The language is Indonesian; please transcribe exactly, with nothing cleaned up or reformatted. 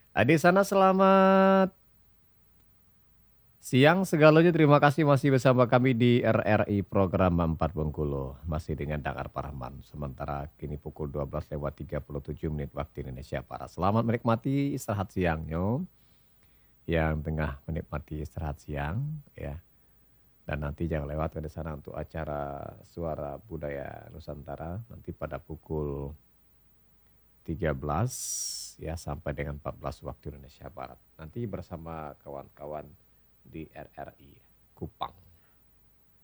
Ah, di sana selamat siang segalanya, terima kasih masih bersama kami di R R I Program empat Bengkulu. Masih dengan Dangar Parahman. Sementara kini pukul dua belas lewat tiga puluh tujuh menit waktu Indonesia Barat. Selamat menikmati istirahat siang, yo. Yang tengah menikmati istirahat siang, ya. Dan nanti jangan lewat ke sana untuk acara Suara Budaya Nusantara nanti pada pukul tiga belas ya sampai dengan empat belas waktu Indonesia Barat. Nanti bersama kawan-kawan di R R I Kupang.